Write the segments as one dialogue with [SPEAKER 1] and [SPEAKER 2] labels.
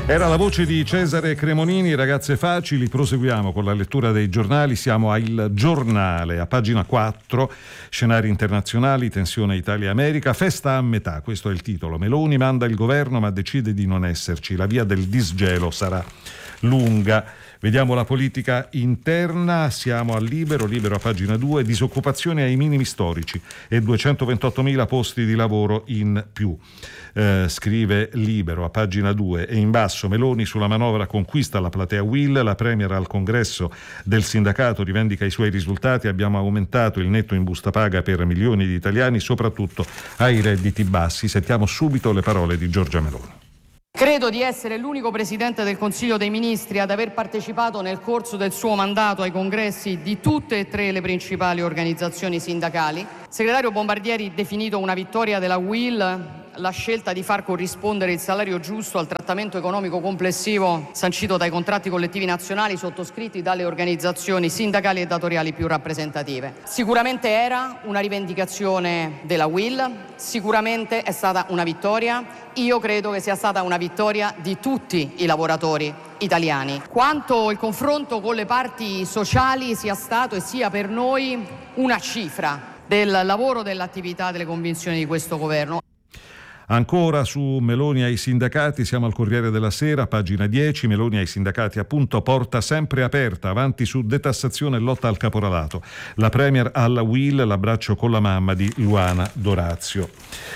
[SPEAKER 1] Era la voce di Cesare Cremonini. Ragazze facili, proseguiamo con la lettura dei giornali. Siamo al Giornale, a pagina 4, scenari internazionali, tensione Italia-America, festa a metà, questo è il titolo. Meloni manda il governo ma decide di non esserci, la via del disgelo sarà lunga. Vediamo la politica interna, siamo al Libero a pagina 2, disoccupazione ai minimi storici e 228.000 posti di lavoro in più. Scrive Libero a pagina 2 e in basso: Meloni sulla manovra conquista la platea Will, la premier al congresso del sindacato rivendica i suoi risultati, abbiamo aumentato il netto in busta paga per milioni di italiani, soprattutto ai redditi bassi. Sentiamo subito le parole di Giorgia Meloni.
[SPEAKER 2] Credo di essere l'unico Presidente del Consiglio dei Ministri ad aver partecipato nel corso del suo mandato ai congressi di tutte e tre le principali organizzazioni sindacali. Il segretario Bombardieri definito una vittoria della UIL la scelta di far corrispondere il salario giusto al trattamento economico complessivo sancito dai contratti collettivi nazionali sottoscritti dalle organizzazioni sindacali e datoriali più rappresentative. Sicuramente era una rivendicazione della UIL, sicuramente è stata una vittoria. Io credo che sia stata una vittoria di tutti i lavoratori italiani. Quanto il confronto con le parti sociali sia stato e sia per noi una cifra del lavoro, dell'attività, delle convinzioni di questo governo.
[SPEAKER 1] Ancora su Meloni ai sindacati, siamo al Corriere della Sera, pagina 10, Meloni ai sindacati appunto, porta sempre aperta, avanti su detassazione e lotta al caporalato. La premier alla Will, l'abbraccio con la mamma di Luana D'Orazio.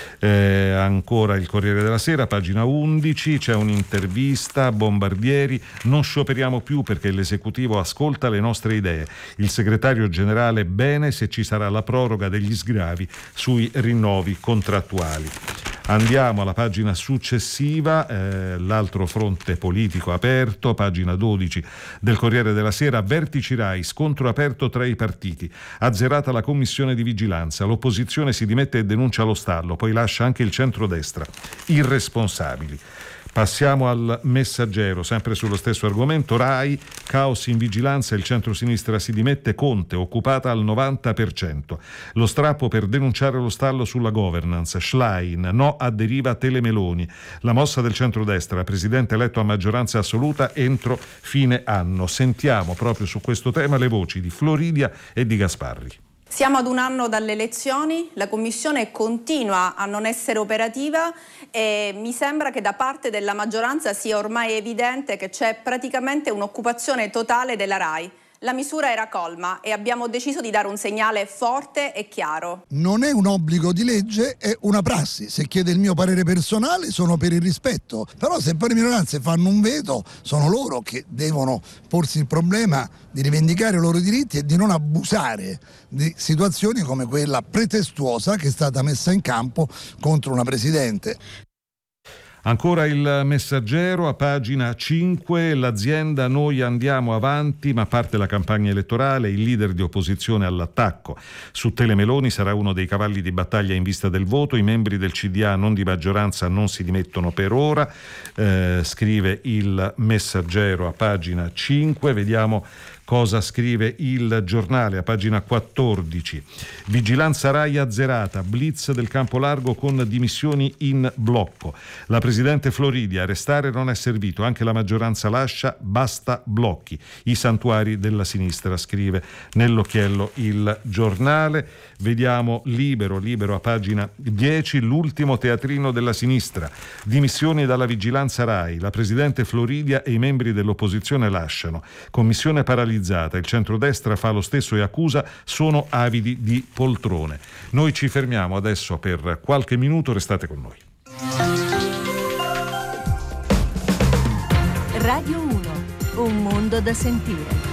[SPEAKER 1] Ancora il Corriere della Sera, pagina 11, c'è un'intervista a Bombardieri, non scioperiamo più perché l'esecutivo ascolta le nostre idee. Il segretario generale bene se ci sarà la proroga degli sgravi sui rinnovi contrattuali. Andiamo alla pagina successiva, l'altro fronte politico aperto, pagina 12 del Corriere della Sera, vertici Rai, scontro aperto tra i partiti, azzerata la commissione di vigilanza, l'opposizione si dimette e denuncia lo stallo, poi lascia anche il centrodestra, irresponsabili. Passiamo al Messaggero, sempre sullo stesso argomento. Rai, caos in vigilanza, il centrosinistra si dimette, Conte occupata al 90%. Lo strappo per denunciare lo stallo sulla governance, Schlein, no a deriva Telemeloni. La mossa del centrodestra, presidente eletto a maggioranza assoluta entro fine anno. Sentiamo proprio su questo tema le voci di Floridia e di Gasparri.
[SPEAKER 3] Siamo ad un anno dalle elezioni, la Commissione continua a non essere operativa e mi sembra che da parte della maggioranza sia ormai evidente che c'è praticamente un'occupazione totale della RAI. La misura era colma e abbiamo deciso di dare un segnale forte e chiaro.
[SPEAKER 4] Non è un obbligo di legge, è una prassi. Se chiede il mio parere personale sono per il rispetto, però se poi le minoranze fanno un veto sono loro che devono porsi il problema di rivendicare i loro diritti e di non abusare di situazioni come quella pretestuosa che è stata messa in campo contro una presidente.
[SPEAKER 1] Ancora il Messaggero, a pagina 5, l'azienda noi andiamo avanti, ma parte la campagna elettorale, il leader di opposizione all'attacco. Su Telemeloni sarà uno dei cavalli di battaglia in vista del voto, i membri del CDA non di maggioranza non si dimettono per ora, scrive il Messaggero a pagina 5, vediamo cosa scrive il Giornale a pagina 14. Vigilanza Rai azzerata, blitz del campo largo con dimissioni in blocco. La presidente Floridia, arrestare non è servito, anche la maggioranza lascia, basta blocchi. I santuari della sinistra, scrive nell'occhiello il Giornale. Vediamo Libero a pagina 10, l'ultimo teatrino della sinistra. Dimissioni dalla vigilanza Rai, la presidente Floridia e i membri dell'opposizione lasciano. Commissione paralizzata, il centrodestra fa lo stesso e accusa, sono avidi di poltrone. Noi ci fermiamo adesso per qualche minuto, restate con noi.
[SPEAKER 5] Radio 1, un mondo da sentire.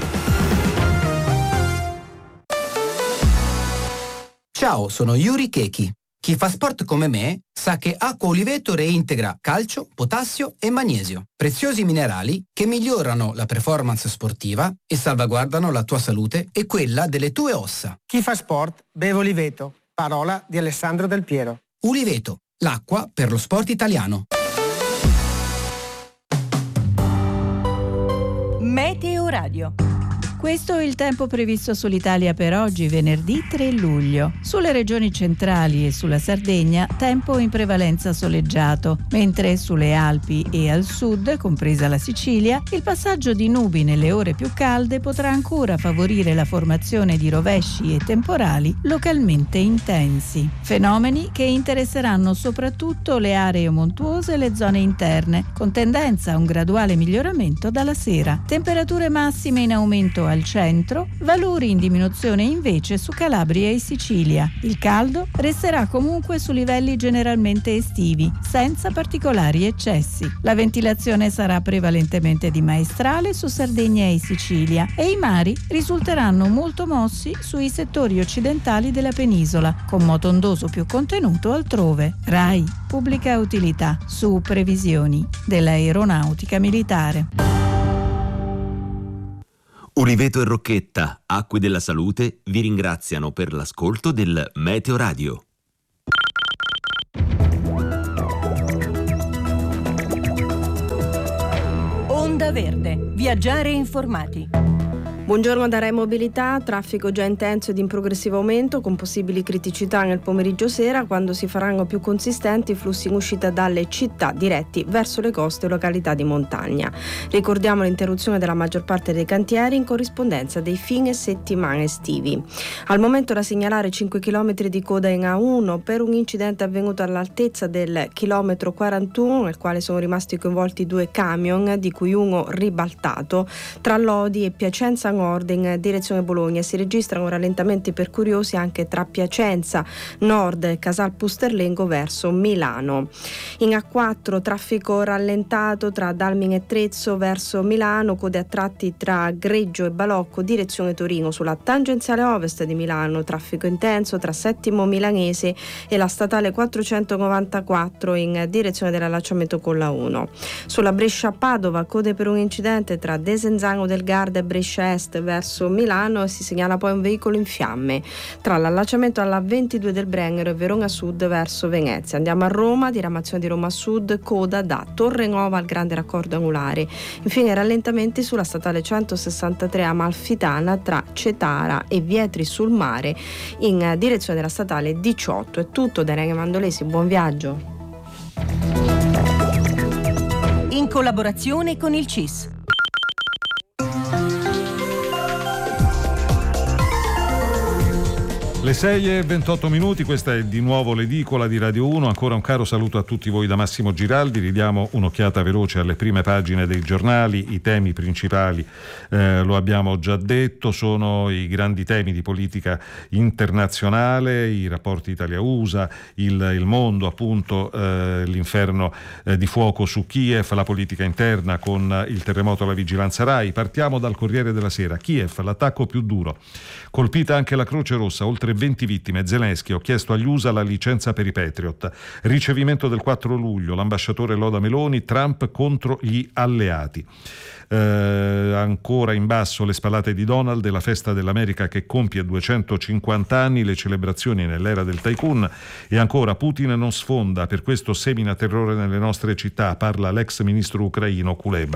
[SPEAKER 6] Ciao, sono Yuri Keki. Chi fa sport come me sa che Acqua Oliveto reintegra calcio, potassio e magnesio, preziosi minerali che migliorano la performance sportiva e salvaguardano la tua salute e quella delle tue ossa.
[SPEAKER 7] Chi fa sport beve Oliveto, parola di Alessandro Del Piero.
[SPEAKER 6] Oliveto, l'acqua per lo sport italiano.
[SPEAKER 5] Meteo Radio. Questo è il tempo previsto sull'Italia per oggi, venerdì 3 luglio. Sulle regioni centrali e sulla Sardegna, tempo in prevalenza soleggiato, mentre sulle Alpi e al sud, compresa la Sicilia, il passaggio di nubi nelle ore più calde potrà ancora favorire la formazione di rovesci e temporali localmente intensi. Fenomeni che interesseranno soprattutto le aree montuose e le zone interne, con tendenza a un graduale miglioramento dalla sera. Temperature massime in aumento al centro, valori in diminuzione invece su Calabria e Sicilia. Il caldo resterà comunque su livelli generalmente estivi, senza particolari eccessi. La ventilazione sarà prevalentemente di maestrale su Sardegna e Sicilia e i mari risulteranno molto mossi sui settori occidentali della penisola, con moto ondoso più contenuto altrove. RAI, pubblica utilità, su previsioni dell'aeronautica militare.
[SPEAKER 8] Uliveto e Rocchetta, Acque della Salute, vi ringraziano per l'ascolto del Meteo Radio.
[SPEAKER 5] Onda Verde, viaggiare informati.
[SPEAKER 9] Buongiorno da Rai Mobilità, traffico già intenso ed in progressivo aumento con possibili criticità nel pomeriggio sera quando si faranno più consistenti i flussi in uscita dalle città diretti verso le coste o località di montagna. Ricordiamo l'interruzione della maggior parte dei cantieri in corrispondenza dei fine settimana estivi. Al momento da segnalare 5 km di coda in A1 per un incidente avvenuto all'altezza del chilometro 41 nel quale sono rimasti coinvolti 2 camion di cui uno ribaltato tra Lodi e Piacenza Nord in direzione Bologna. Si registrano rallentamenti per curiosi anche tra Piacenza Nord e Casal Pusterlengo verso Milano. In A4 traffico rallentato tra Dalmine e Trezzo verso Milano, code a tratti tra Greggio e Balocco direzione Torino. Sulla tangenziale ovest di Milano traffico intenso tra Settimo Milanese e la statale 494 in direzione dell'allacciamento con la 1. Sulla Brescia-Padova code per un incidente tra Desenzano del Garda e Brescia Est verso Milano e si segnala poi un veicolo in fiamme tra l'allacciamento alla 22 del Brennero e Verona Sud verso Venezia. Andiamo a Roma, diramazione di Roma Sud, coda da Torre Nuova al grande raccordo anulare. Infine rallentamenti sulla statale 163 Amalfitana tra Cetara e Vietri sul Mare in direzione della statale 18. È tutto da Irene Mandolesi, buon viaggio.
[SPEAKER 5] In collaborazione con il CIS.
[SPEAKER 1] Le 6:28, questa è di nuovo l'edicola di Radio 1. Ancora un caro saluto a tutti voi da Massimo Giraldi. Ridiamo un'occhiata veloce alle prime pagine dei giornali. I temi principali, lo abbiamo già detto, sono i grandi temi di politica internazionale, i rapporti Italia-USA, il mondo appunto, l'inferno di fuoco su Kiev, la politica interna con il terremoto alla vigilanza RAI. Partiamo dal Corriere della Sera. Kiev, l'attacco più duro. Colpita anche la Croce Rossa, oltre 20 vittime. Zelensky: ho chiesto agli USA la licenza per i Patriot. Ricevimento del 4 luglio, l'ambasciatore loda Meloni, Trump contro gli alleati. Ancora in basso le spallate di Donald e la festa dell'America che compie 250 anni, le celebrazioni nell'era del tycoon. E ancora Putin non sfonda, per questo semina terrore nelle nostre città, parla l'ex ministro ucraino Kuleba.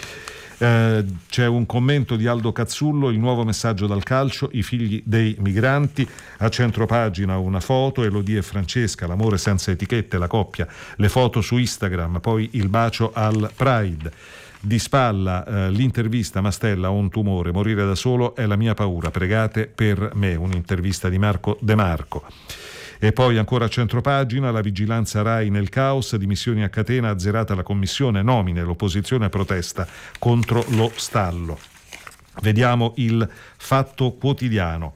[SPEAKER 1] C'è un commento di Aldo Cazzullo, il nuovo messaggio dal calcio, i figli dei migranti. A centropagina una foto, Elodie e Francesca, l'amore senza etichette, la coppia, le foto su Instagram, poi il bacio al Pride. Di spalla l'intervista: Mastella, ho un tumore, morire da solo è la mia paura, pregate per me, un'intervista di Marco De Marco. E poi ancora a centropagina, la vigilanza RAI nel caos, dimissioni a catena, azzerata la commissione, nomine, l'opposizione protesta contro lo stallo. Vediamo il Fatto Quotidiano.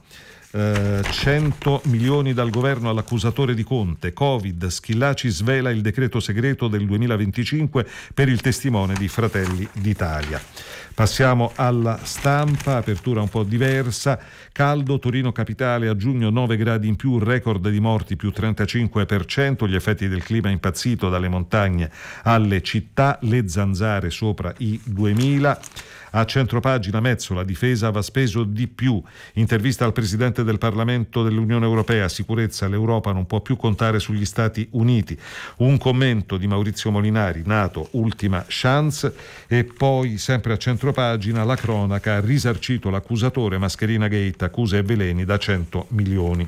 [SPEAKER 1] 100 milioni dal governo all'accusatore di Conte. Covid, Schillaci svela il decreto segreto del 2025 per il testimone di Fratelli d'Italia. Passiamo alla Stampa, apertura un po' diversa. Caldo, Torino capitale a giugno 9 gradi in più, record di morti più 35%, gli effetti del clima impazzito dalle montagne alle città, le zanzare sopra i 2000. A centropagina Mezzola, difesa va speso di più. Intervista al Presidente del Parlamento dell'Unione Europea, sicurezza, l'Europa non può più contare sugli Stati Uniti. Un commento di Maurizio Molinari, NATO, ultima chance. E poi, sempre a centropagina, la cronaca, ha risarcito l'accusatore, Mascherina Gate, accuse e veleni da 100 milioni.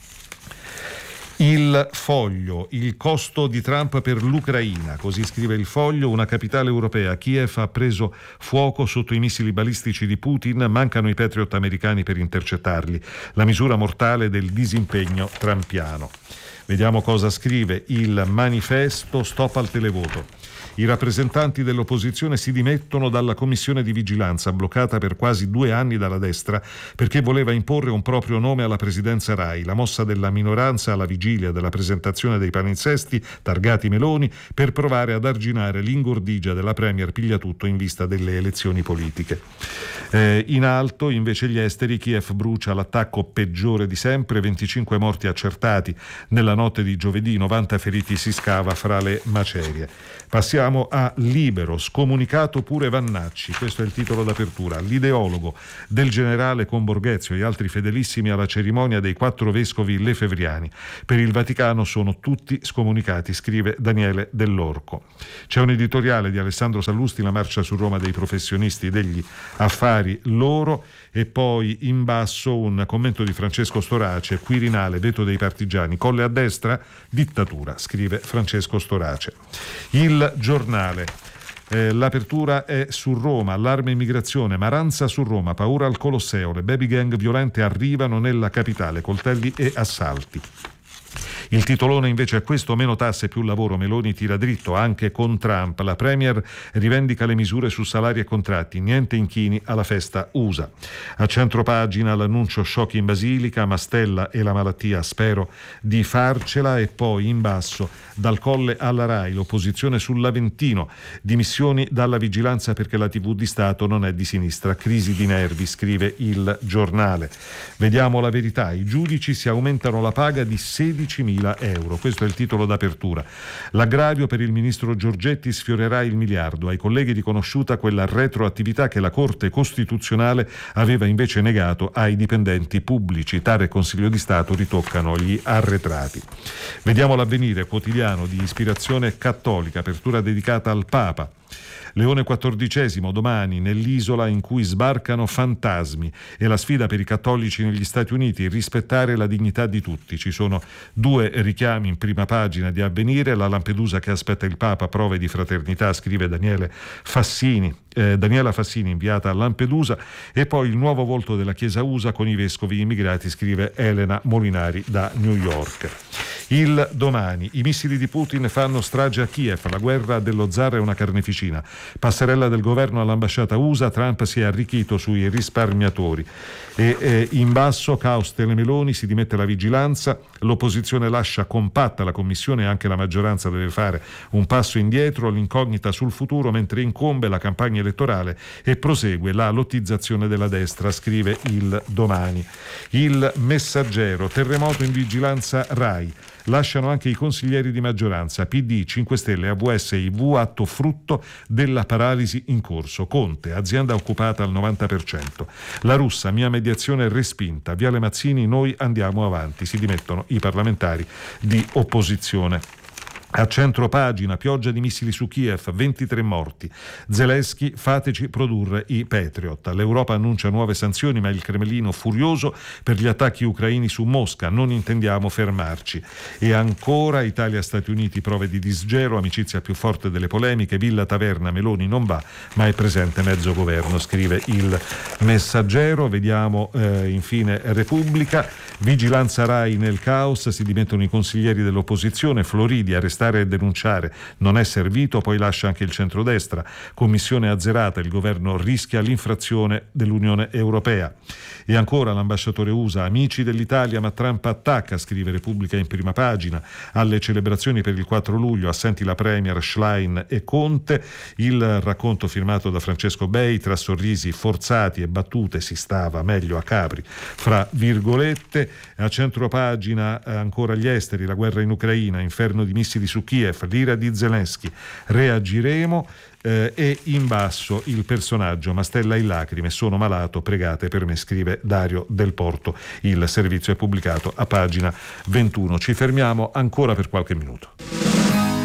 [SPEAKER 1] Il Foglio, il costo di Trump per l'Ucraina, così scrive il Foglio, una capitale europea, Kiev ha preso fuoco sotto i missili balistici di Putin, mancano i Patriot americani per intercettarli, la misura mortale del disimpegno trumpiano. Vediamo cosa scrive il Manifesto, stop al televoto. I rappresentanti dell'opposizione si dimettono dalla commissione di vigilanza, bloccata per quasi 2 anni dalla destra, perché voleva imporre un proprio nome alla presidenza Rai. La mossa della minoranza alla vigilia della presentazione dei palinsesti targati Meloni per provare ad arginare l'ingordigia della premier Pigliatutto in vista delle elezioni politiche. In alto, invece, gli esteri. Kiev brucia l'attacco peggiore di sempre, 25 morti accertati nella notte di giovedì, 90 feriti, si scava fra le macerie. Passiamo a Libero, scomunicato pure Vannacci, questo è il titolo d'apertura. L'ideologo del generale con Borghezio e altri fedelissimi alla cerimonia dei 4 vescovi lefevriani. Per il Vaticano sono tutti scomunicati, scrive Daniele Dell'Orco. C'è un editoriale di Alessandro Sallusti, La marcia su Roma dei professionisti degli affari loro, e poi in basso un commento di Francesco Storace, Quirinale, veto dei partigiani, Colle a destra, dittatura, scrive Francesco Storace. Il Giornale, l'apertura è su Roma, allarme immigrazione, Maranza su Roma, paura al Colosseo, le baby gang violente arrivano nella capitale, coltelli e assalti. Il titolone invece è questo: meno tasse, più lavoro, Meloni tira dritto anche con Trump, la premier rivendica le misure su salari e contratti, niente inchini alla festa USA. A centropagina l'annuncio shock in Basilica, Mastella e la malattia, spero di farcela. E poi in basso, dal Colle alla Rai, l'opposizione sull'Aventino, dimissioni dalla vigilanza perché la TV di Stato non è di sinistra, crisi di nervi, scrive il Giornale. Vediamo La Verità, i giudici si aumentano la paga di 16.000 euro, questo è il titolo d'apertura. L'aggravio per il ministro Giorgetti sfiorerà il miliardo, ai colleghi riconosciuta quella retroattività che la Corte Costituzionale aveva invece negato ai dipendenti pubblici. TAR e Consiglio di Stato ritoccano gli arretrati. Vediamo l'Avvenire, quotidiano di ispirazione cattolica, apertura dedicata al Papa. Leone XIV, domani, nell'isola in cui sbarcano fantasmi, e la sfida per i cattolici negli Stati Uniti, rispettare la dignità di tutti. Ci sono 2 richiami in prima pagina di Avvenire, la Lampedusa che aspetta il Papa, prove di fraternità, scrive Daniela Fassini, inviata a Lampedusa, e poi il nuovo volto della Chiesa USA con i vescovi immigrati, scrive Elena Molinari da New York. Il Domani, i missili di Putin fanno strage a Kiev, la guerra dello zar è una carneficina. Passerella del governo all'ambasciata USA, Trump si è arricchito sui risparmiatori. E in basso, caos Telemeloni, si dimette la vigilanza, l'opposizione lascia compatta la commissione e anche la maggioranza deve fare un passo indietro, l'incognita sul futuro mentre incombe la campagna elettorale e prosegue la lottizzazione della destra, scrive il Domani. Il Messaggero, terremoto in vigilanza Rai. Lasciano anche i consiglieri di maggioranza, PD, 5 Stelle, AVS e IV, atto frutto della paralisi in corso. Conte, azienda occupata al 90%. La Russa, mia mediazione respinta. Viale Mazzini, noi andiamo avanti. Si dimettono i parlamentari di opposizione. A centropagina, pioggia di missili su Kiev, 23 morti. Zelensky, fateci produrre i Patriot. L'Europa annuncia nuove sanzioni, ma il Cremlino furioso per gli attacchi ucraini su Mosca. Non intendiamo fermarci. E ancora, Italia-Stati Uniti, prove di disgelo, amicizia più forte delle polemiche, Villa Taverna, Meloni non va, ma è presente mezzo governo, scrive il Messaggero. Vediamo infine Repubblica. Vigilanza Rai nel caos, si dimettono i consiglieri dell'opposizione, Floridi arrestato e denunciare non è servito, poi lascia anche il centrodestra, commissione azzerata, il governo rischia l'infrazione dell'Unione Europea. E ancora l'ambasciatore USA, amici dell'Italia ma Trump attacca, scrive Repubblica in prima pagina. Alle celebrazioni per il 4 luglio assenti la premier, Schlein e Conte, il racconto firmato da Francesco Bei, tra sorrisi forzati e battute si stava meglio a Capri, fra virgolette. A centropagina ancora gli esteri, la guerra in Ucraina, inferno di missili su Kiev, l'ira di Zelensky, reagiremo. E in basso il personaggio Mastella in lacrime, sono malato, pregate per me, scrive Dario Del Porto. Il servizio è pubblicato a pagina 21. Ci fermiamo ancora per qualche minuto.